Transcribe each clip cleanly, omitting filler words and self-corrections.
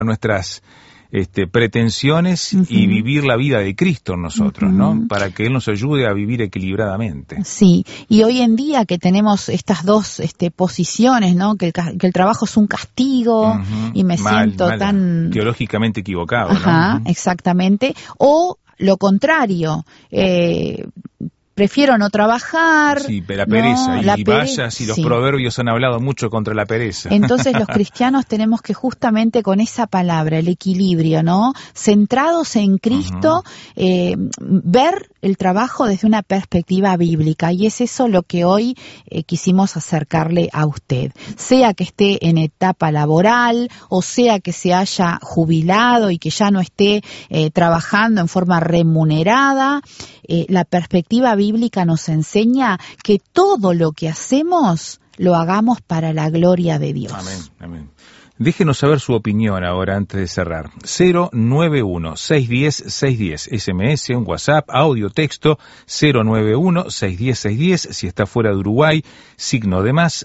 nuestras pretensiones y vivir la vida de Cristo en nosotros, ¿no? Para que Él nos ayude a vivir equilibradamente. Sí, y hoy en día que tenemos estas dos posiciones, ¿no? Que el trabajo es un castigo y me siento tan... teológicamente equivocado, Ajá, ¿no? Exactamente. O lo contrario, prefiero no trabajar. Sí, pero la pereza. ¿no? Y vaya, si los proverbios han hablado mucho contra la pereza. Entonces los cristianos tenemos que justamente con esa palabra, el equilibrio, ¿no? Centrados en Cristo, ver el trabajo desde una perspectiva bíblica. Y es eso lo que hoy quisimos acercarle a usted. Sea que esté en etapa laboral, o sea que se haya jubilado y que ya no esté trabajando en forma remunerada, la perspectiva bíblica nos enseña que todo lo que hacemos lo hagamos para la gloria de Dios. Amén, amén. Déjenos saber su opinión ahora antes de cerrar. 091-610-610, SMS, un WhatsApp, audio, texto, 091-610-610, si está fuera de Uruguay, signo de más,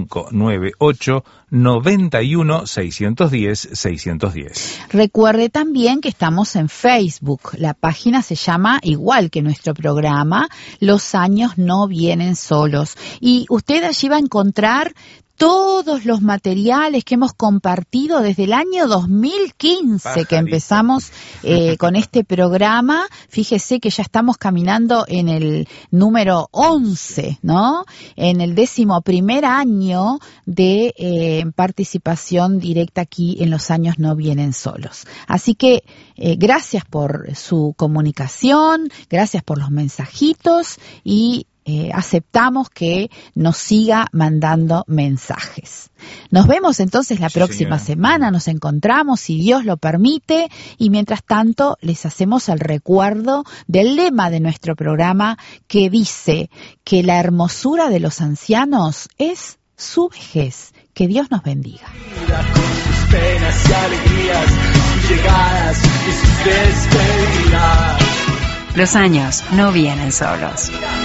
598-91-610-610. Recuerde también que estamos en Facebook. La página se llama igual que nuestro programa, Los años no vienen solos. Y usted allí va a encontrar todos los materiales que hemos compartido desde el año 2015 que empezamos con este programa. Fíjese que ya estamos caminando en el número 11, ¿no? En el 11º año de participación directa aquí en Los años no vienen solos. Así que gracias por su comunicación, gracias por los mensajitos y aceptamos que nos siga mandando mensajes. Nos vemos entonces la próxima semana, nos encontramos si Dios lo permite y mientras tanto les hacemos el recuerdo del lema de nuestro programa que dice que la hermosura de los ancianos es su vejez. Que Dios nos bendiga. Con sus penas y alegrías, sus llegadas y sus despedidas. Los años no vienen solos.